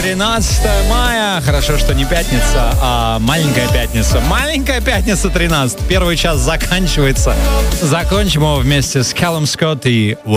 13 мая. Хорошо, что не пятница, а маленькая пятница. Маленькая пятница 13. Первый час заканчивается. Закончим его вместе с Кэллом Скотт и